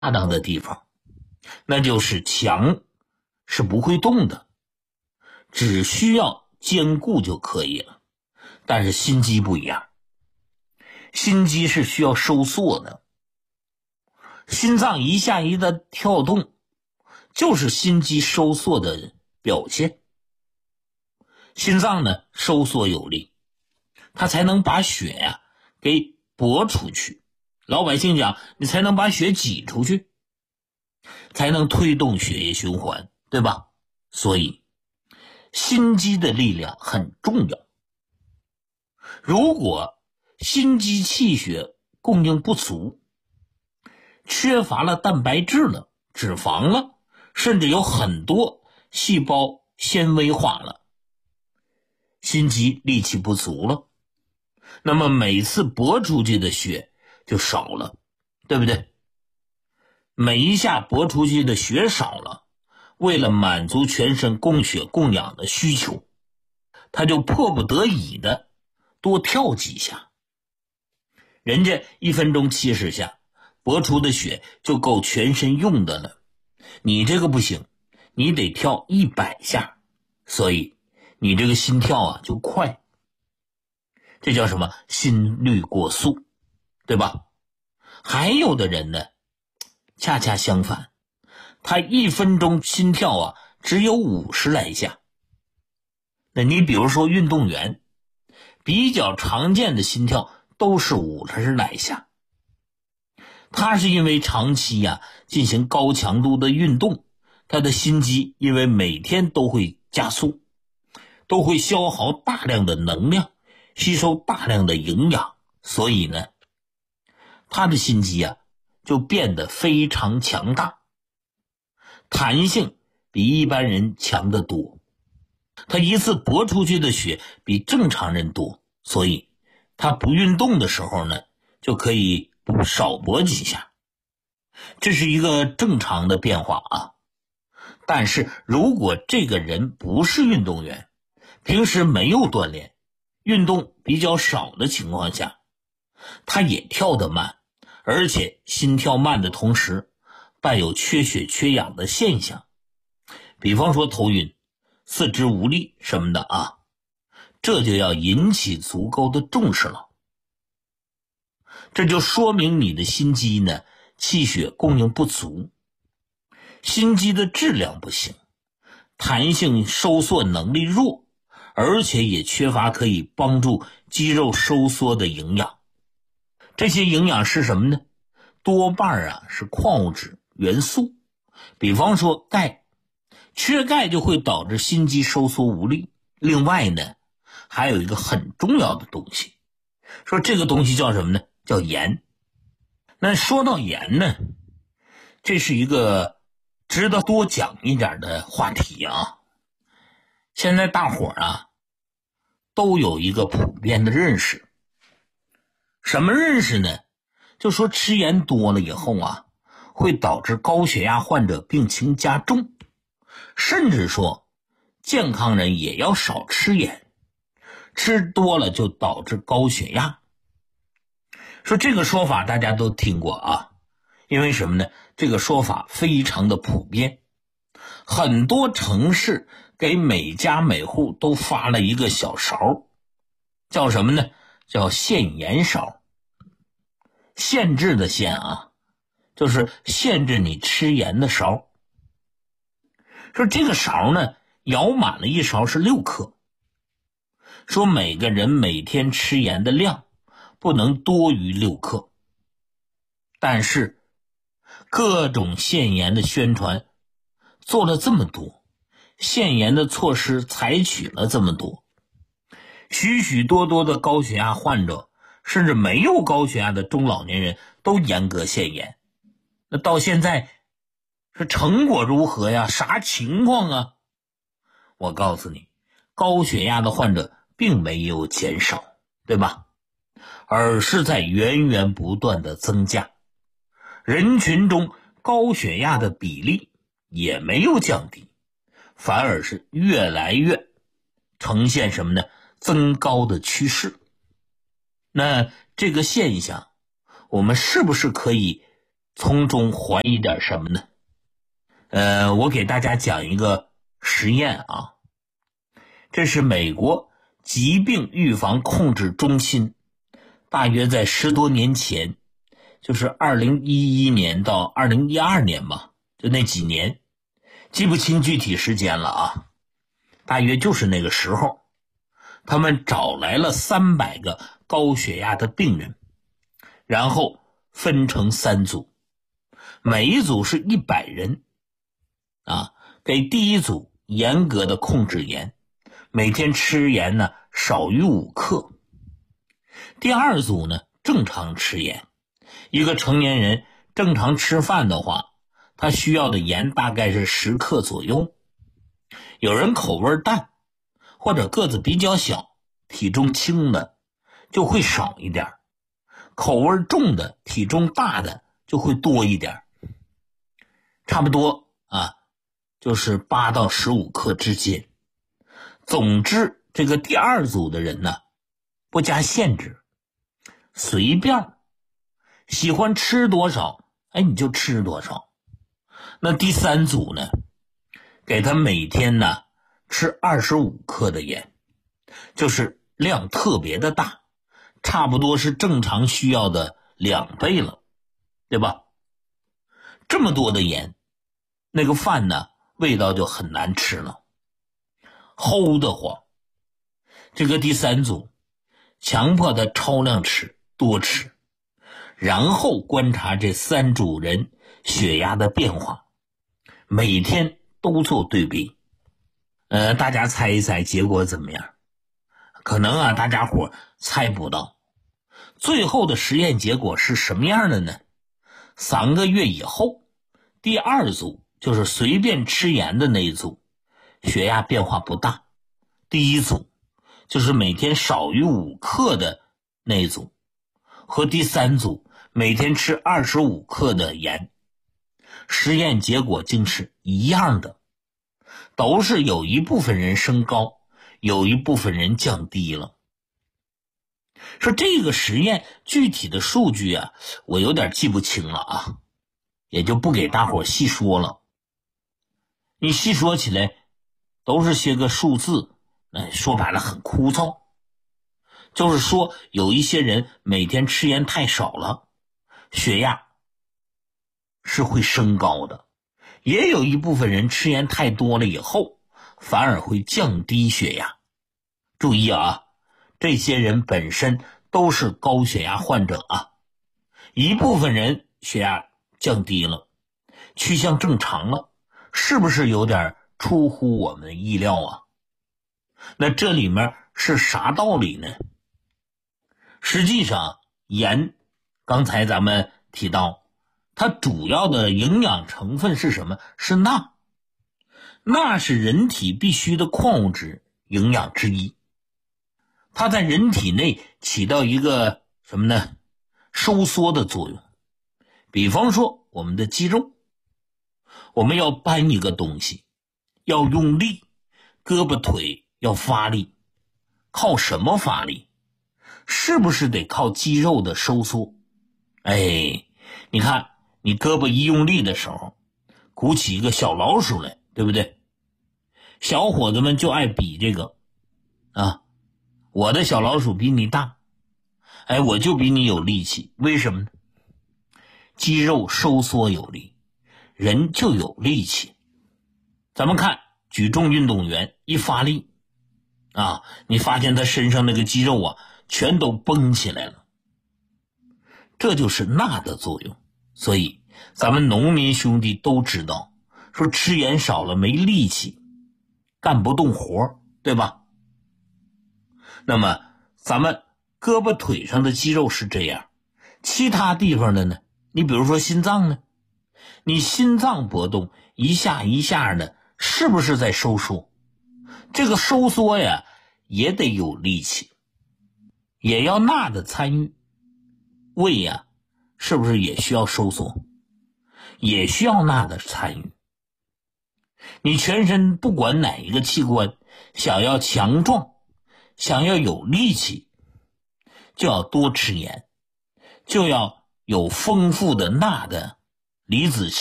当的地方，那就是墙是不会动的，只需要坚固就可以了。但是心肌不一样，心肌是需要收缩的，心脏一下一的跳动就是心肌收缩的表现。心脏呢收缩有力，它才能把血给拨出去，老百姓讲你才能把血挤出去，才能推动血液循环，对吧？所以心肌的力量很重要。如果心肌气血供应不足，缺乏了蛋白质了，脂肪了，甚至有很多细胞纤维化了，心肌力气不足了，那么每次拨出去的血就少了，对不对？每一下拨出去的血少了，为了满足全身供血供氧的需求，他就迫不得已的多跳几下。人家1分钟70下，拨出的血就够全身用的了，你这个不行，你得跳100下，所以你这个心跳就快，这叫什么？心率过速，对吧？还有的人呢恰恰相反，他1分钟心跳只有50来下。那你比如说运动员比较常见的心跳都是50来下，他是因为长期进行高强度的运动，他的心肌因为每天都会加速，都会消耗大量的能量，吸收大量的营养，所以呢他的心肌就变得非常强大，弹性比一般人强得多，他一次拨出去的血比正常人多，所以他不运动的时候呢就可以少拨几下，这是一个正常的变化但是如果这个人不是运动员，平时没有锻炼，运动比较少的情况下，他也跳得慢，而且心跳慢的同时伴有缺血缺氧的现象，比方说头晕、四肢无力什么的这就要引起足够的重视了。这就说明你的心肌呢气血供应不足，心肌的质量不行，弹性收缩能力弱，而且也缺乏可以帮助肌肉收缩的营养。这些营养是什么呢？多半是矿物质元素，比方说钙，缺钙就会导致心肌收缩无力。另外呢还有一个很重要的东西，说这个东西叫什么呢？叫盐。那说到盐呢，这是一个值得多讲一点的话题现在大伙都有一个普遍的认识，什么认识呢？就说吃盐多了以后会导致高血压患者病情加重，甚至说健康人也要少吃盐，吃多了就导致高血压。说这个说法大家都听过因为什么呢？这个说法非常的普遍，很多城市给每家每户都发了一个小勺，叫什么呢？叫限盐勺。限制的限就是限制你吃盐的勺。说这个勺呢舀满了一勺是6克，说每个人每天吃盐的量不能多于6克。但是各种限盐的宣传做了这么多，限盐的措施采取了这么多，许许多多的高血压患者甚至没有高血压的中老年人都严格限盐，那到现在是成果如何呀？啥情况我告诉你，高血压的患者并没有减少，对吧？而是在源源不断的增加，人群中高血压的比例也没有降低，反而是越来越呈现什么呢？增高的趋势。那这个现象我们是不是可以从中怀疑点什么呢？我给大家讲一个实验啊，这是美国疾病预防控制中心大约在10多年前，就是2011年到2012年吧，就那几年，记不清具体时间了啊，大约就是那个时候，他们找来了300个高血压的病人，然后分成3组，每一组是100人啊，给第一组严格的控制盐，每天吃盐呢少于5克。第二组呢正常吃盐，一个成年人正常吃饭的话，他需要的盐大概是10克左右。有人口味淡或者个子比较小，体重轻的就会少一点，口味重的体重大的就会多一点，差不多啊，就是8到15克之间。总之这个第二组的人呢不加限制，随便喜欢吃多少你就吃多少。那第3组呢，给他每天呢吃25克的盐，就是量特别的大，差不多是正常需要的2倍了，对吧？这么多的盐，那个饭呢味道就很难吃了，齁得慌。这个第3组强迫他超量吃，多吃，然后观察这3组人血压的变化，每天都做对比。大家猜一猜结果怎么样？可能大家伙猜不到。最后的实验结果是什么样的呢？3个月以后，第二组就是随便吃盐的那一组，血压变化不大。第一组就是每天少于5克的那一组，和第3组每天吃25克的盐，实验结果竟是一样的，都是有一部分人升高，有一部分人降低了。说这个实验具体的数据我有点记不清了啊，也就不给大伙细说了。你细说起来都是些个数字，说白了很枯燥。就是说有一些人每天吃盐太少了，血压是会升高的，也有一部分人吃盐太多了以后反而会降低血压。注意啊，这些人本身都是高血压患者啊，一部分人血压降低了，趋向正常了，是不是有点出乎我们的意料啊？那这里面是啥道理呢？实际上盐，刚才咱们提到它主要的营养成分是什么？是钠。钠是人体必需的矿物质营养之一，它在人体内起到一个什么呢？收缩的作用。比方说我们的肌肉，我们要搬一个东西要用力，胳膊腿要发力，靠什么发力？是不是得靠肌肉的收缩？你看你胳膊一用力的时候，鼓起一个小老鼠来，对不对？小伙子们就爱比这个啊，我的小老鼠比你大，我就比你有力气。为什么呢？肌肉收缩有力，人就有力气。咱们看举重运动员一发力你发现他身上那个肌肉全都绷起来了，这就是钠的作用。所以咱们农民兄弟都知道，说吃盐少了没力气，干不动活，对吧？那么咱们胳膊腿上的肌肉是这样，其他地方的呢？你比如说心脏呢，你心脏搏动一下一下的，是不是在收缩？这个收缩也得有力气，也要钠的参与。胃是不是也需要收缩？也需要钠的参与。你全身不管哪一个器官想要强壮，想要有力气，就要多吃盐，就要有丰富的钠的李子